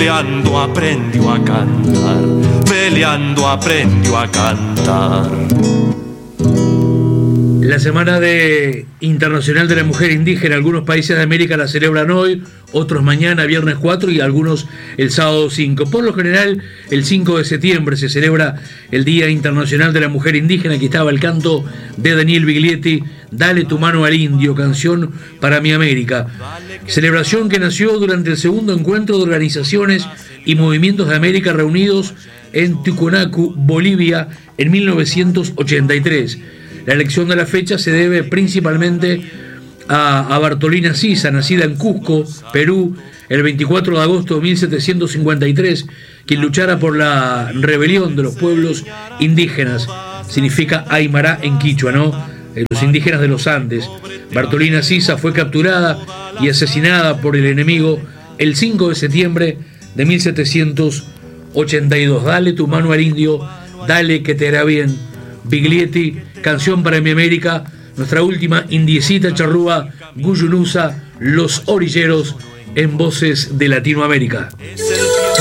Peleando aprendió a cantar, peleando aprendió a cantar. La Semana Internacional de la Mujer Indígena, algunos países de América la celebran hoy, otros mañana, viernes 4, y algunos el sábado 5. Por lo general, el 5 de septiembre se celebra el Día Internacional de la Mujer Indígena. Aquí estaba el canto de Daniel Biglietti, Dale tu mano al indio, canción para mi América. Celebración que nació durante el segundo encuentro de organizaciones y movimientos de América reunidos en Tucunacu, Bolivia, en 1983. La elección de la fecha se debe principalmente a Bartolina Sisa, nacida en Cusco, Perú, el 24 de agosto de 1753, quien luchara por la rebelión de los pueblos indígenas. Significa Aymara en quichua, ¿no? Los indígenas de los Andes. Bartolina Sisa fue capturada y asesinada por el enemigo el 5 de septiembre de 1782. Dale tu mano al indio, dale que te hará bien. Biglietti, canción para mi América, nuestra última indiecita charrúa, Guyunusa, Los Orilleros, en Voces de Latinoamérica. Es el